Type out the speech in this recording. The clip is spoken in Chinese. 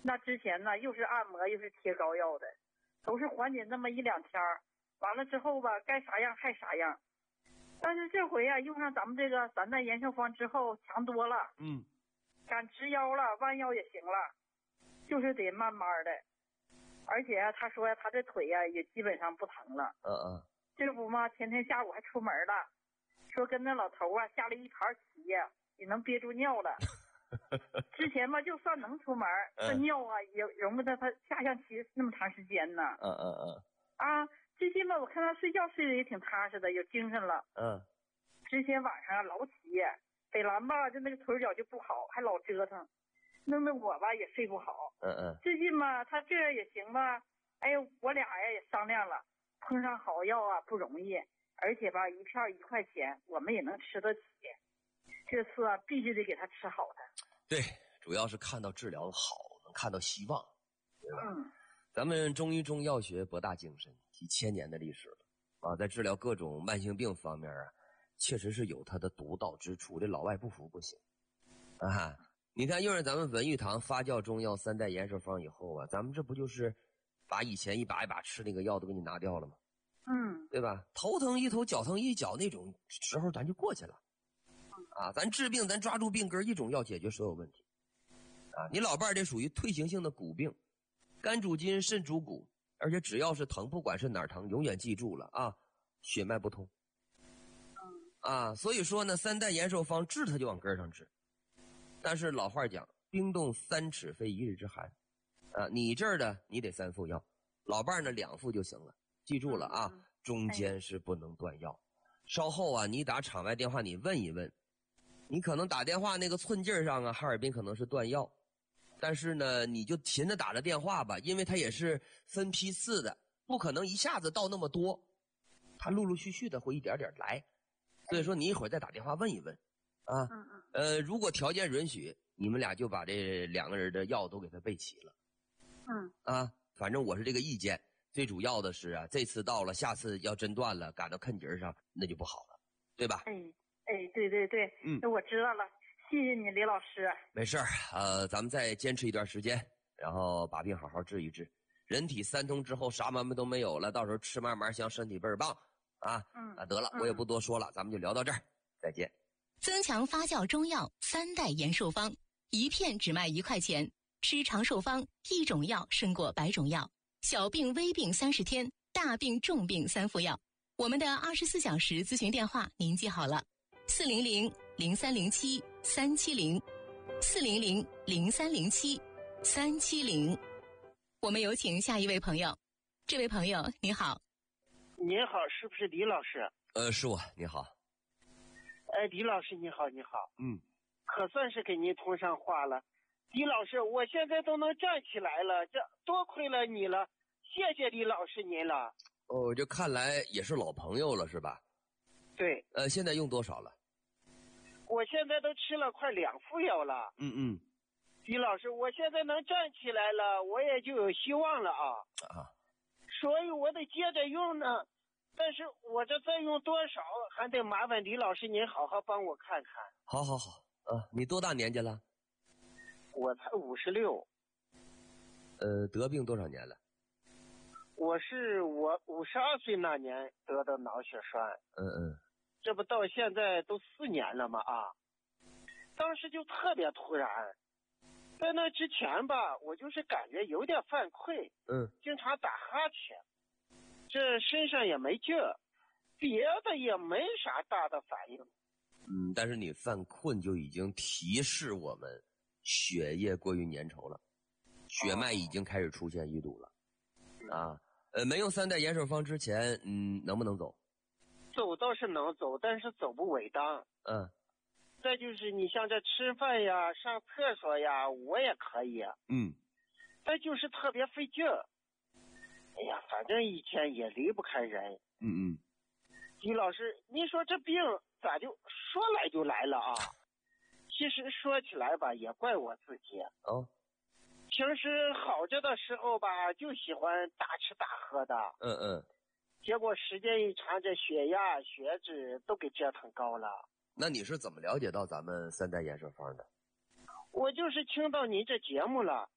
那之前呢，又是按摩又是贴膏药的，都是缓解那么1-2天，完了之后吧，该啥样还啥样。但是这回啊，用上咱们这个3代延寿方之后，强多了。敢直腰了，弯腰也行了，就是得慢慢的。而且啊，他说呀，他这腿呀也基本上不疼了。这不嘛，前天下午还出门了，说跟那老头啊下了一盘棋呀，也能憋住尿了。之前吧，就算能出门，这尿啊也容不得他下象棋那么长时间呢。最近吧，我看他睡觉睡得也挺踏实的，有精神了。之前晚上老起，北兰吧，就那个腿脚就不好，还老折腾，弄得我吧也睡不好。最近吧，他这也行吧，哎呦，我俩呀也商量了，碰上好药啊不容易，而且吧一片1块钱，我们也能吃得起。这次啊，必须得给他吃好的。 对，主要是看到治疗好，能看到希望，对吧？咱们中医中药学博大精深，几千年的历史了啊，在治疗各种慢性病方面啊，确实是有它的独到之处，这老外不服不行啊！你看，用上咱们文玉堂发酵中药3代延寿方以后啊，咱们这不就是把以前一把一把吃那个药都给你拿掉了吗？对吧？头疼一头，脚疼一脚，那种时候咱就过去了啊！咱治病，咱抓住病根，一种药解决所有问题啊！你老伴儿这属于退行性的骨病，肝主筋，肾主骨，而且只要是疼，不管是哪儿疼，永远记住了啊，血脉不通啊！所以说呢，3代延寿方治它就往根上治。但是老话讲，冰冻3尺非一日之寒啊！你这儿的你得3副药，老伴儿呢2副就行了。记住了啊，中间是不能断药。稍后啊，你打场外电话你问一问，你可能打电话那个寸劲上啊，哈尔滨可能是断药，但是呢，你就勤着打着电话吧，因为它也是分批次的，不可能一下子到那么多，它陆陆续续的会一点点来。所以说你一会儿再打电话问一问啊。如果条件允许，你们俩就把这2个人的药都给他备齐了。反正我是这个意见。最主要的是啊，这次到了，下次要真断了，赶到坑节上，那就不好了，对吧？ 对，那我知道了，谢谢你，李老师。 没事咱们再坚持一段时间，然后把病好好治一治。人体3通之后，啥毛病都没有了，到时候吃嘛嘛香，身体倍儿棒啊！得了，我也不多说了，咱们就聊到这儿，再见。 增强发酵中药3代延寿方，一片只卖1块钱，吃长寿方，一种药胜过100种药。小病微病30天，大病重病3副药。我们的24小时咨询电话您记好了，400-0307-370，400-0307-370。我们有请下一位朋友。这位朋友你好。 您好，是不是李老师？ 是我，你好。 李老师你好。可算是给您通上话了。李老师，我现在都能站起来了，这多亏了你了，谢谢李老师您了。 这看来也是老朋友了是吧？ 对。 现在用多少了？ 我现在都吃了快2副药了。李老师，我现在能站起来了，我也就有希望了啊。所以我得接着用呢，但是我这再用多少，还得麻烦李老师您好好帮我看看。 好，你多大年纪了？ 我才56。 得病多少年了？ 我52岁那年得的脑血栓。这不到现在都4年了吗？当时就特别突然，在那之前吧，我就是感觉有点犯困，经常打哈欠，这身上也没劲儿，别的也没啥大的反应。 但是你犯困就已经提示我们血液过于粘稠了，血脉已经开始出现淤堵了。没用3代延寿方之前，能不能走？ 走倒是能走，但是走不稳当。再就是你像这吃饭呀、上厕所呀，我也可以。但就是特别费劲儿。哎呀，反正以前也离不开人。李老师，您说这病咋就说来就来了啊？其实说起来吧，也怪我自己。平时好着的时候吧，就喜欢大吃大喝的。结果时间一长，这血压、血脂都给折腾高了。 那你是怎么了解到咱们3代延寿方的？ 我就是听到您这节目了，